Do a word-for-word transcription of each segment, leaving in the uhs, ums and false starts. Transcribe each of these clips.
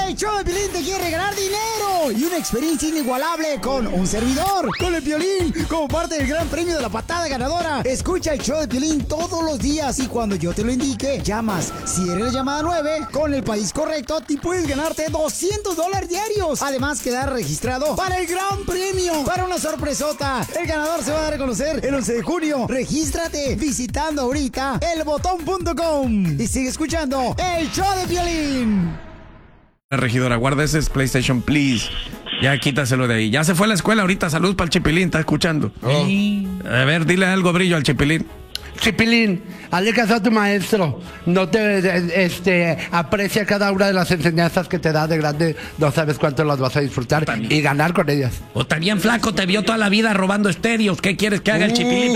El show de Piolín te quiere regalar dinero y una experiencia inigualable con un servidor, con el Piolín, como parte del gran premio de la patada ganadora. Escucha el show de Piolín todos los días y cuando yo te lo indique, llamas. Si eres la llamada nueve, con el país correcto, te puedes ganarte doscientos dólares diarios. Además, quedar registrado para el gran premio, para una sorpresota. El ganador se va a dar a conocer el once de junio. Regístrate visitando ahorita el botón punto com y sigue escuchando el show de Piolín. La regidora, guarda ese PlayStation, please. Ya quítaselo de ahí. Ya se fue a la escuela ahorita. Salud para el Chipilín, está escuchando. Oh. A ver, dile algo, Brillo, al Chipilín. Chipilín, hazle caso a tu maestro. No te este, aprecia cada una de las enseñanzas que te da de grande. No sabes cuánto las vas a disfrutar y ganar con ellas. O también flaco, te vio toda la vida robando estéreos. ¿Qué quieres que haga el Chipilín?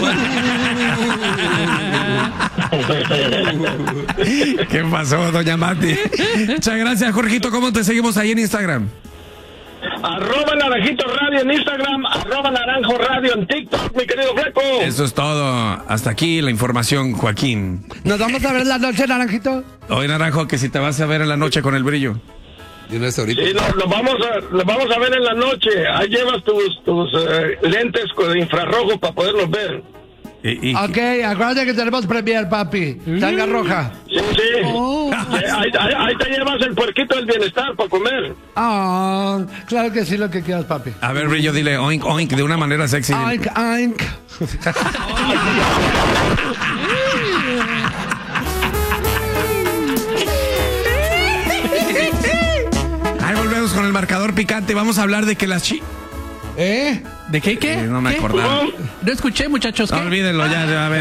¿Qué pasó, doña Mati? Muchas gracias, Jorgito. ¿Cómo te seguimos ahí en Instagram? Arroba Naranjito Radio en Instagram, arroba Naranjo Radio en TikTok, mi querido flaco. Eso es todo. Hasta aquí la información, Joaquín. ¿Nos vamos a ver en la noche, Naranjito? Oye, Naranjo, que si te vas a ver en la noche con el Brillo. Sí, lo, lo, vamos a, lo vamos a ver en la noche. Ahí llevas tus, tus uh, lentes de infrarrojo para poderlos ver. Y, y, ok, acuérdate que tenemos premier, papi. Tanga roja. Sí, sí. Oh. Ahí, ahí, ahí te llevas el puerquito del bienestar para comer. Ah, oh, claro que sí, lo que quieras, papi. A ver, Brillo, dile oink, oink de una manera sexy. Oink, oink. Ahí volvemos con el marcador picante. Vamos a hablar de que las chi... ¿Eh? ¿De qué, qué? Eh, no me ¿Qué? acordaba. No escuché, muchachos. No, olvídenlo ya, ya, a ver.